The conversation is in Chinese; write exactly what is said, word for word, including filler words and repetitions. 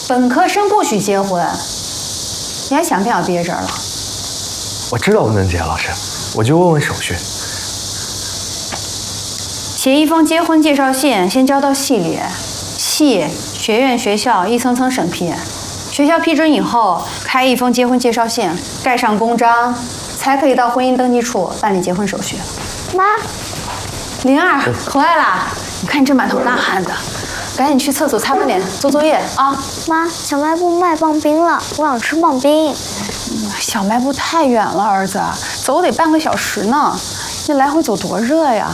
本科生不许结婚，你还想不想毕业证了？ 我知道不能结，老师，我就问问手续。 写一封结婚介绍信，先交到系里，系、学院、学校一层层审批，学校批准以后，开一封结婚介绍信，盖上公章，才可以到婚姻登记处办理结婚手续。 妈， 灵儿回来啦！你看你这满头大汗的，赶紧去厕所擦把脸，做作业啊！ 妈，小卖部卖棒冰了，我想吃棒冰。 小卖部太远了，儿子，走得半个小时呢，这来回走多热呀！